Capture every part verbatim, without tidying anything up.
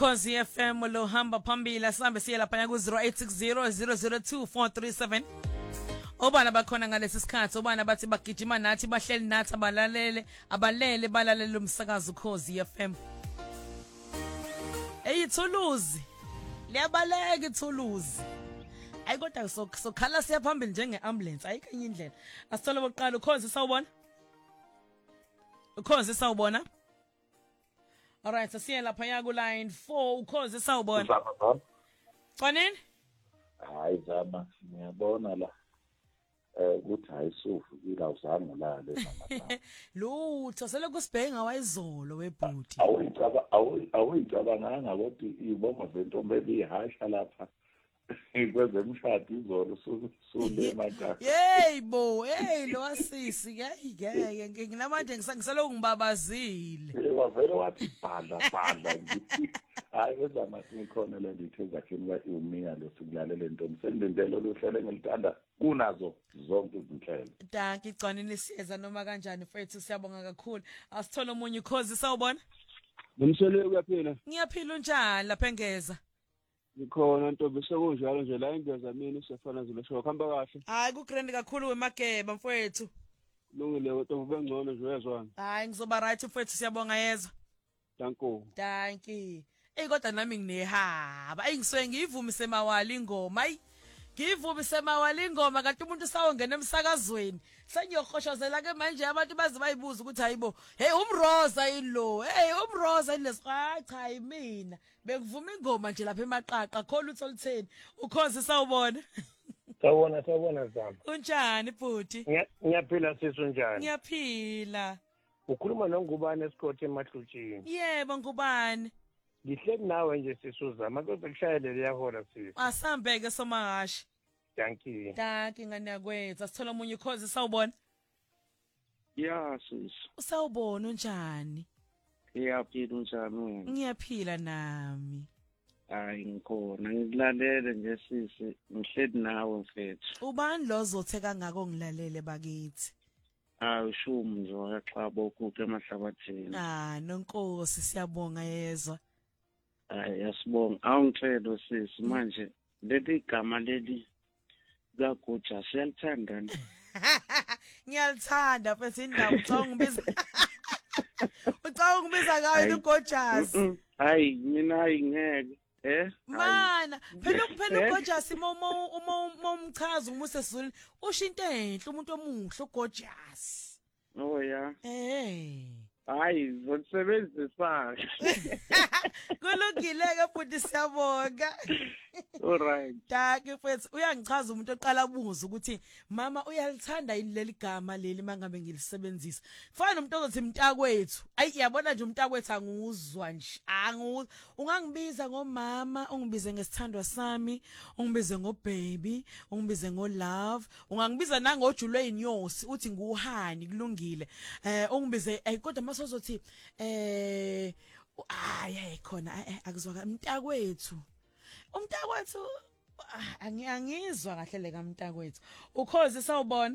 Ukhozi F M lo hamba phambili asambe siye lapha ku zero eight six zero zero zero two four three seven. Obana bakhona ngalesi sikhathi obana bathi bagijima nathi bahleli nathi abalalele abalele balalele umsakazo Ukhozi F M. Hey Thuluzi liyabaleka iThuluzi. Ayi kodwa so sokhala siya phambili njenge ambulance ayikho enye indlela. Asithola boqala Ukhozi sawubona. Ukhozi sawubona. Alright, sasiye lapha ya ku line four Ukhozi sawubona. Zama. Qonini? Hayi zama, ngiyabona la. Eh ukuthi hayisufu ila uzange la le mama. Lutho sele kusibhenga wayizolo webhuti. Awuyicaba awuyicabanga ukuthi iboma zentombi elihasha lapha. Kwezemshado izolo sule emakhaya. Hey bo, hey lo asisi hey ngeke nginamanje ngisalo ngibabazile. Eh wavela wathi bhala bhala ngithi hayi wenza masikhona khona le ndithe zakhini ba umiya lo sikulalela intombi sendindelo lohlele ngilithanda kunazo zonke izinhlelo. Danki Gcanini siyeza noma kanjani mfethu siyabonga kakhulu. Asithola umunye Ukhozi sawubona. Ngimsele uyaphila. Ngiyaphila unjani lapha engeza? Ngikhona ntombi sekunjalo nje la ingeza mina sefana zilesho khamba kahle. Hayi ku grand kakhulu weMageba mfethu. Lungile ntombi bengcono nje uyezwana. Hayi ngizoba right mfethu siyabonga yezwa. Danko. Danki. Ey kodwa nami nginehaba. Ayi ngisuke ngiyivumise mawali ingoma. Ayi ngiyivumise mawali ingoma kanti umuntu sawongena emsakazweni. Sengiyokhoshodzela ke manje abantu bazi bayibuza ukuthi hayibo, hey umroza yilo. Hey umroza yilesiqa cha yimina. Bekuvuma ingoma nje lapha emaqaqa khona utho lutheni. Ukhozi sawubona. Sawubona sawubona zami. Unjani bhuti? Ngiyaphila sisu njani? Ngiyaphila. Ukhuluma noNgubane esikhothi emahlutshini. Yebo Ngubane. Ngihleli nawe nje sisu zami kodwa kushayelele yahora sisu. Asambeke somahashi. Thank you. Danki ngani yakwethu asithola umunye Ukhozi sawubona. Yeah sisu. Usawubona unjani? Ngiyaphila unjani wena? Ngiyaphila nami. Hayi ngikhona ngilalele nje sisi ngihleli nawe mfethu. Ubani lo zothe kangako ngilalele bakithi? Hayi ushumu nje yaxaba ukuphi emahlabathini. Ah nonkosi siyabonga yezwa. Hayi yasibonga awungicela sisi manje leli gama leli kaGuja siyalithanda. Ngiyalithanda futhi indawo ucanga ngibiza. Ucanga ngibiza ngayo uGojas. Hayi mina ayingeke. Eh? Mana, phela kuphela uGojas momo uma umchaza umuse sizulu usho into enhle umuntu omuhle uGojas. Oh ya. Eh. Hayi zosebenzisa. Kulungile ke futhi siyabonga. All right. Danke mfethu uyangichaza umuntu oqala buza ukuthi mama uyalithanda yini leli gama leli mangabe ngilisebenzisa. Kufana nomuntu ozothi mntakwethu. Ayi yabona nje umntakwethu anguzwa nje. Angu ungangibiza ngomama, ungibize ngesithandwa sami, ungibize ngobaby, ungibize ngolove, ungangibiza nangojulwe inyosi uthi nguhani kulungile. Eh ungibize ay kodwa masozothi eh ayi khona akuzwaka mntakwethu. Umntakwethu angiyangizwa kahle le kaMntakwethu. Ukhozi sawubona?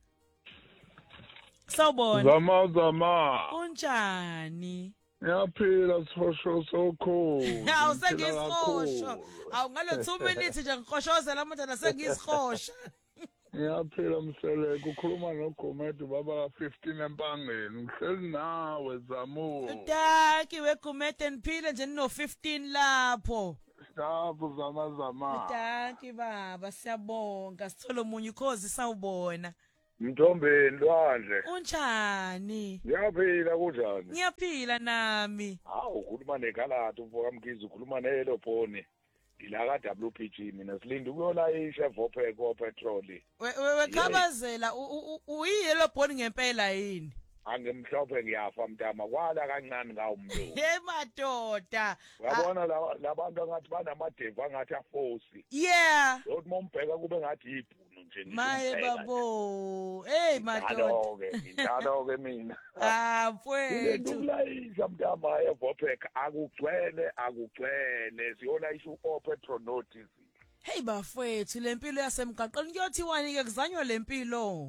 Sawubona. Zama zama. Unjani? Ngiyaphila sihosho sokho. Hawu sengisihosho. Awu ngalo two minutes nje ngikhoshozela manje nasengizihosha. Ngiyaphila msele kukhuluma noGomede baba fifteen empangeni. Ngihleli nawe Zamo. Danki weGomede niphile nje no fifteen lapho. Stop zama zama. Danki baba siyabonga sithola umunye Ukhozi sawubona. Mthombeni lwandle. Unjani? Ngiyaphila kunjani? Ngiyaphila nami. Hawu ukhuluma neGalata umfoka Mkhizi ukhuluma neLobhoni. Ngila ka W P G mina silinde ukuyolayisha Vopec o petrol. Wekhabazela uyiyelobhoni ngempela yini? Angimhlophe ngiyafa mntama kwala kancane ngawo umlo. Hey madoda. Yabona labantu angathi banamadevu angathi afosi. Yeah. Lothi mombheka kube ngathi ibhunu nje. Maye babo. Hey madoda. Ke ngidalo ke mina. Ah mfowethu. Ukulayisha mntama eVopec akugcwele akugcwele siyolayisha u petrol notice. Hey bafowethu lempilo yasemgaqweni kuyothiwani ke kuzanywa lempilo.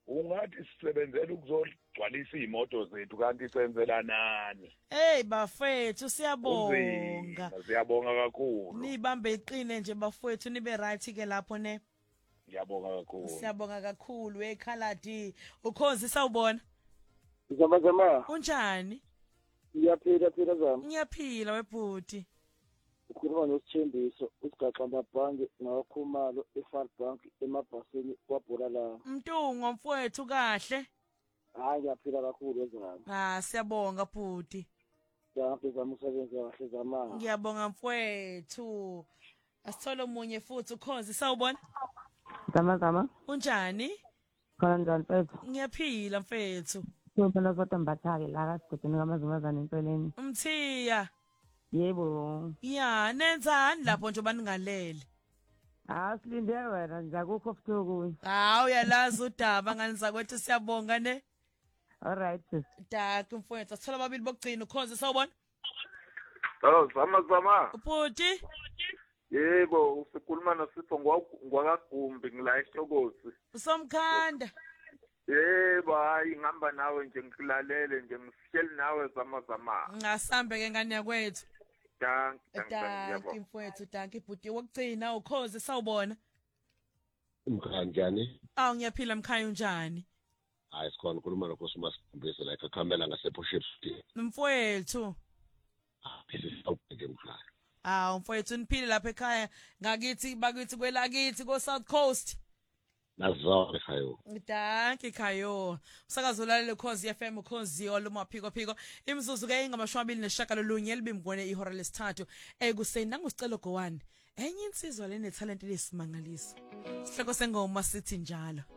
ungathi sisebenzela ukuzogcwalisa imoto zethu kanti senzela nani. Hey bafethu siyabonga. Uzima, siyabonga kakhulu. Nibambe iqine nje bafethu nibe right ke lapho ne. Ngiyabonga kakhulu. Siyabonga kakhulu ekhaladi. Ukhozi sawubona? Zama zama. Unjani? Ngiyaphila phila zami. Ngiyaphila webhuti. Ukhuluma noSithembiso usigaxa mabhange nawakhumalo eFarm Bank emabhasini kwabhola la. Mtungo mfowethu kahle. Hayi ngiyaphila kakhulu ezami. Ah siyabonga bhuti. Ngiyaphi zami usebenza kahle zama. Ngiyabonga mfowethu. Asithola umunye futhi ukhozi sawubona? Zama zama. Unjani? Khona njani mfethu? Ngiyaphila mfethu. Kuphela kodwa mbathake la kasigcine kamazimazana empeleni. Umthiya. Yebo. Ya, nenzani lapho nje baningalele. Ah silinde wena nje akukho futhi. Ah uyalazi udaba ngani zakwethu siyabonga ne. All right sis. Dak mfowethu asithola ababili bokugcina ukhozi sawubona? Oh zama zama. Ubhuti? Yebo usikhuluma noSipho ngwakagumbi ngila eHlokosi. Usomkhanda. Yebo hayi ngihamba nawe nje ngilalele nje ngisihleli nawe zama zama. Ngasambe ke ngani yakwethu. Dank dank Danki mfowethu danki bhuti wokugcina ukhozi sawubona? Mkhaya njani? Awu ngiyaphila mkhaya unjani? Hayi sikhona ukukhuluma noKhosmasimbisi la eKhamela ngasePort Shepstone. Mfowethu. Ah bese sawubheke mkhaya. Awu mfowethu niphile lapha ekhaya ngakithi bakithi kwelakithi ko South Coast. Nazo ekhaya. Danki khayo. Usakazolale Khosi F M Khosi olumaphiko phiko. Imzuzu ke ingamashumi amabili neshagalolunye elibimgone ihora lesithathu ekuseni nangusicelo gowani. Enye insizwa lene talent lesimangaliso. Sihloko sengoma sithi njalo.